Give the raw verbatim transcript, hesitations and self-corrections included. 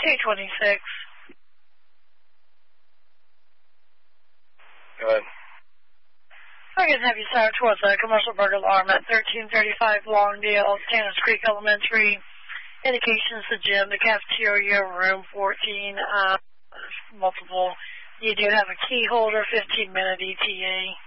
two twenty-six. Go ahead. I can have you sent towards a commercial burglar alarm at thirteen thirty-five Longdale, Tanners Creek Elementary. Indications the gym, the cafeteria, room fourteen, uh, multiple. You do have a key holder, fifteen minute E T A.